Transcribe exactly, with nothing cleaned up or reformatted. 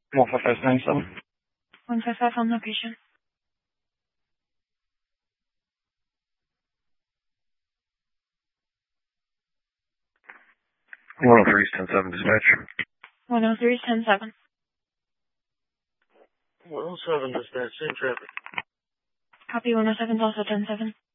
one five five nine seven. one five five on location. one oh three is ten seven dispatch. one oh three is ten seven. one oh seven dispatch, same traffic. Copy one oh seven is also ten seven.